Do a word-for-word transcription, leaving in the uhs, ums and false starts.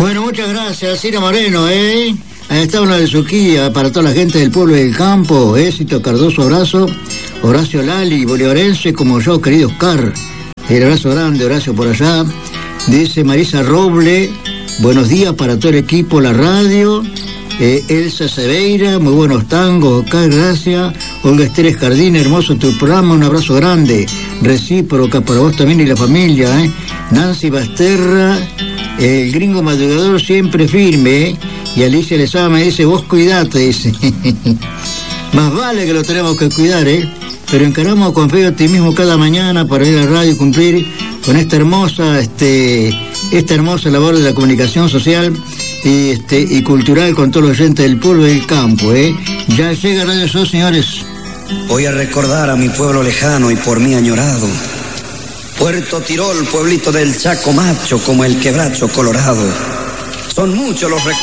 Bueno, muchas gracias, Cira Moreno, ¿eh? Ahí está una de Suquía para toda la gente del pueblo y del campo. Éxito, Cardoso, abrazo. Horacio Lali, bolivarense como yo, querido Oscar. El abrazo grande, Horacio, por allá. Dice Marisa Roble, buenos días para todo el equipo, la radio. Eh, Elsa Seveira, muy buenos tangos, Oscar, gracias. Olga Esteres Jardín, hermoso tu programa, un abrazo grande. Recíproca para vos también y la familia, ¿eh? Nancy Basterra, el gringo madrugador siempre firme, ¿eh? Y Alicia Lezama me dice, vos cuidate, dice. Más vale que lo tenemos que cuidar, ¿eh? Pero encaramos con fe y optimismo cada mañana para ir a la radio y cumplir con esta hermosa, este, esta hermosa labor de la comunicación social y, este, y cultural con todos los oyentes del pueblo y del campo, ¿eh? Ya llega Radio Show, señores. Voy a recordar a mi pueblo lejano y por mí añorado. Puerto Tirol, pueblito del Chaco macho, como el Quebracho Colorado. Son muchos los recuerdos.